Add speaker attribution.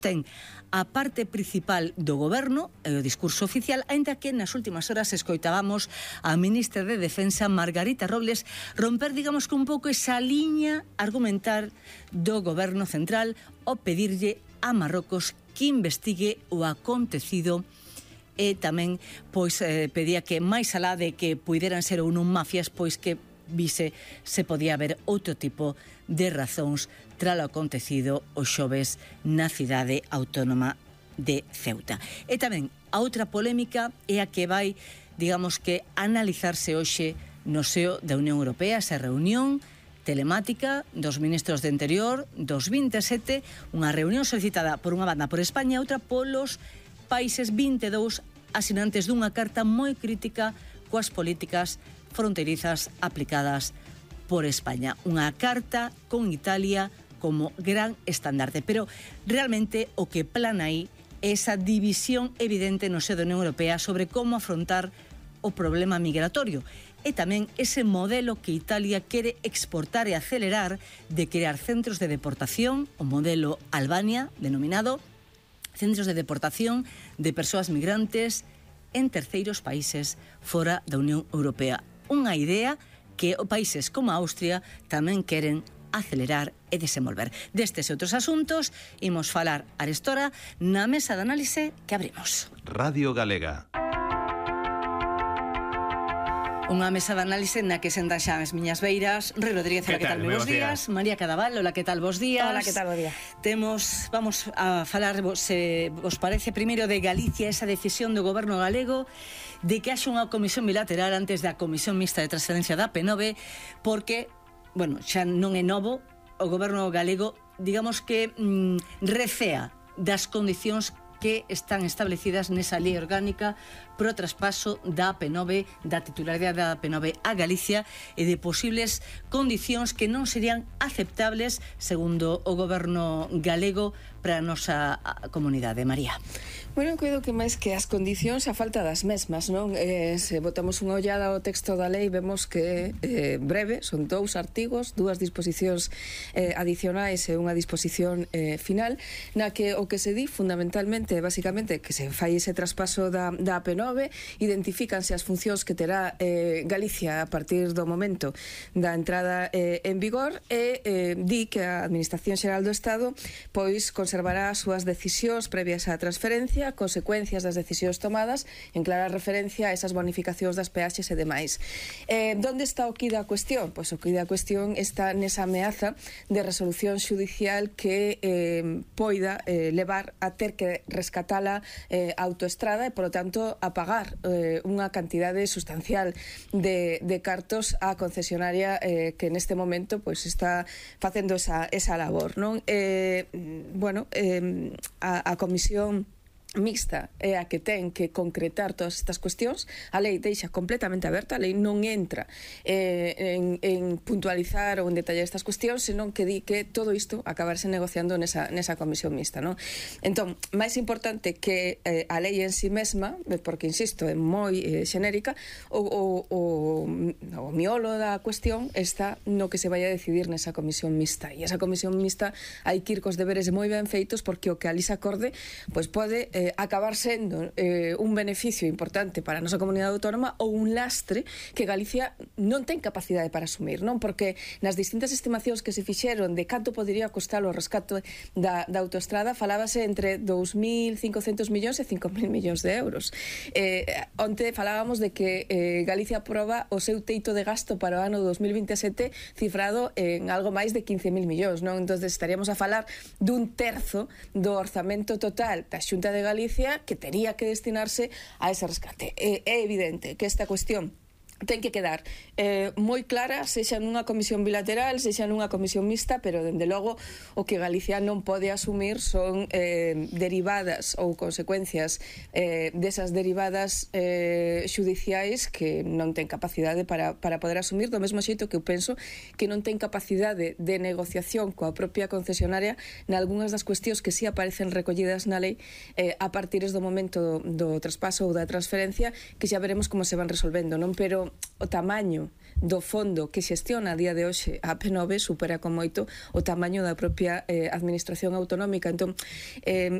Speaker 1: ten a parte principal do goberno e o discurso oficial, aínda que nas últimas horas escoitábamos a ministra de Defensa, Margarita Robles, romper, digamos, que un pouco esa liña argumentar do goberno central ao pedirlle a Marrocos que investigue o acontecido e tamén pois pedía que máis alá de que puideran ser ou non mafias, pois que vise se podía haber outro tipo de razóns tras o acontecido o xoves na cidade autónoma de Ceuta. E tamén a outra polémica é a que vai, digamos que, analizarse hoxe no seo da Unión Europea, esa reunión telemática dos ministros de Interior dos 27, unha reunión solicitada por unha banda por España e outra polos países 22 asinantes dunha carta moi crítica coas políticas fronterizas aplicadas por España. Unha carta con Italia como gran estandarte. Pero realmente o que plana aí é esa división evidente no seo da Unión Europea sobre como afrontar o problema migratorio. E tamén ese modelo que Italia quere exportar e acelerar de crear centros de deportación, o modelo Albania, denominado centros de deportación de persoas migrantes en terceiros países fora da Unión Europea. Unha idea que os países como Austria tamén queren acelerar e desenvolver. Destes e outros asuntos imos falar arestora na mesa de análise que abrimos.
Speaker 2: Radio Galega.
Speaker 1: Unha mesa de análise na que sentan xa as miñas beiras. Rui Rodríguez, hola, que tal? Moi bons días. María Cadaval, hola, que tal? Bos días.
Speaker 3: Hola, que tal? Bos días.
Speaker 1: Vamos a falar, se vos parece, primeiro de Galicia, esa decisión do goberno galego de que haxe unha comisión bilateral antes da comisión mixta de transferencia da P9, porque, bueno, xa non é novo, o goberno galego, digamos que recea das condicións que están establecidas nesa lei orgánica pro traspaso da AP9, da titularidade da AP9 a Galicia e de posibles condicións que non serían aceptables segundo o goberno galego para a nosa comunidade. María.
Speaker 3: Bueno, coido que máis que as condicións a falta das mesmas, non? Se botamos unha ollada ao texto da lei vemos que breve, son 2 artigos, 2 disposicións adicionais e unha disposición final, na que o que se di fundamentalmente, basicamente, que se fai ese traspaso da AP9, identifícanse as funcións que terá Galicia a partir do momento da entrada en vigor e di que a Administración Xeral do Estado pois conservará as súas decisións previas á transferencia, consecuencias das decisións tomadas, en clara referencia a esas bonificacións das peaxes e demais. Donde está o quid da cuestión? Pois o quid da cuestión está nesa ameaza de resolución judicial que poida levar a ter que rescatala a autoestrada e, polo tanto, a pagar unha cantidade sustancial de cartos á concesionaria que neste momento pois está facendo esa labor, non? Bueno, a comisión mixta é a que ten que concretar todas estas cuestións. A lei deixa completamente aberta, a lei non entra en puntualizar ou en detallar estas cuestións, senón que di que todo isto acabarse negociando nesa comisión mixta, non? Entón, máis importante que a lei en si mesma, porque, insisto, é moi xenérica, o miolo da cuestión está no que se vai a decidir nesa comisión mixta, e esa comisión mixta hai que ir cos deberes moi ben feitos, porque o que ali se acorde pois pode acabar sendo un beneficio importante para a nosa comunidade autónoma ou un lastre que Galicia non ten capacidade para asumir, non? Porque nas distintas estimacións que se fixeron de canto podería costar o rescate da autoestrada falábase entre 2.500 millóns e 5.000 millóns de euros. Onte falábamos de que Galicia aproba o seu teito de gasto para o ano 2027 cifrado en algo máis de 15.000 millóns, non? Entón estaríamos a falar dun terzo do orzamento total da Xunta de Galicia que tería que destinarse a ese rescate. É evidente que esta cuestión ten que quedar moi clara, sexa nunha comisión bilateral, sexa nunha comisión mixta, pero, dende logo, o que Galicia non pode asumir son derivadas ou consecuencias desas derivadas xudiciais que non ten capacidade para poder asumir, do mesmo xeito que eu penso que non ten capacidade de negociación coa propia concesionaria nalgúnas das cuestións que sí aparecen recollidas na lei a partir do momento do traspaso ou da transferencia, que xa veremos como se van resolvendo, non? Pero pero o tamaño do fondo que xestiona a día de hoxe a P9 supera con moito o tamaño da propia administración autonómica. Entón,